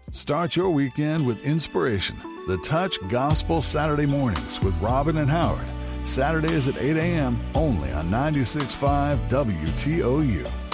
Start your weekend with inspiration. The Touch Gospel Saturday Mornings with Robin and Howard. Saturdays at 8 a.m. only on 96.5 WTOU.